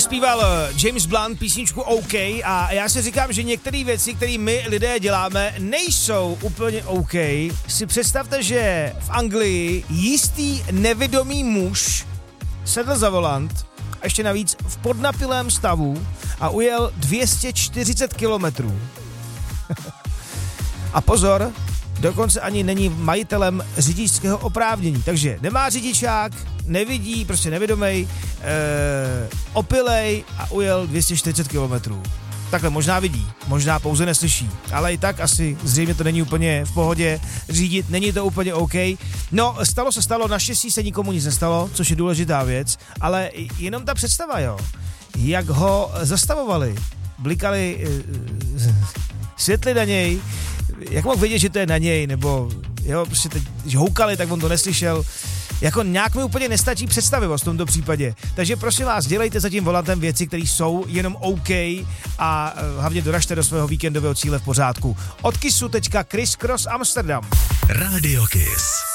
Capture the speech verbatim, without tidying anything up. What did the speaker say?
zpíval James Blunt písničku OK a já si říkám, že některé věci, které my lidé děláme, nejsou úplně OK. Si představte, že v Anglii jistý nevědomý muž sedl za volant a ještě navíc v podnapilém stavu a ujel dvě stě čtyřicet kilometrů. A pozor, dokonce ani není majitelem řidičského oprávnění, takže nemá řidičák, nevidí, prostě nevědomej, e, opilej a ujel dvě stě čtyřicet kilometrů. Takhle možná vidí, možná pouze neslyší, ale i tak asi zřejmě to není úplně v pohodě řídit, není to úplně OK. No, stalo se stalo, naštěstí se nikomu nic nestalo, což je důležitá věc, ale jenom ta představa, jo, jak ho zastavovali, blikali e, světly na něj, jak mohl vědět, že to je na něj, nebo jo, prostě teď, když houkali, tak on to neslyšel. Jako nějak mi úplně nestačí představivost v tomto případě. Takže prosím vás, dělejte za tím volantem věci, které jsou jenom OK a hlavně doražte do svého víkendového cíle v pořádku. Od Kissu teďka Criss Cross Amsterdam. Radio Kiss.